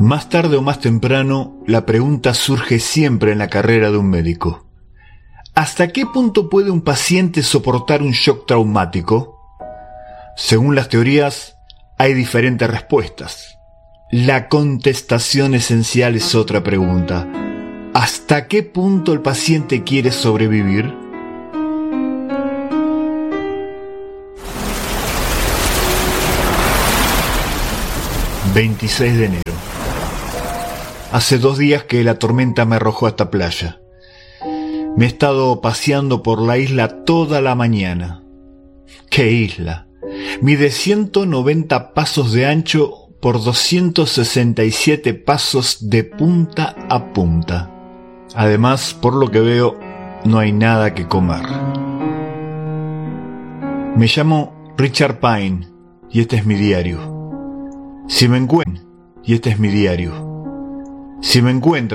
Más tarde o más temprano, la pregunta surge siempre en la carrera de un médico. ¿Hasta qué punto puede un paciente soportar un shock traumático? Según las teorías, hay diferentes respuestas. La contestación esencial es otra pregunta. ¿Hasta qué punto el paciente quiere sobrevivir? ...26 de enero... Hace 2 días que la tormenta me arrojó a esta playa. Me he estado paseando por la isla toda la mañana. ¡Qué isla! Mide 190 pasos de ancho por 267 pasos de punta a punta. Además, por lo que veo, no hay nada que comer. Me llamo Richard Pine y este es mi diario. Si me encuentro,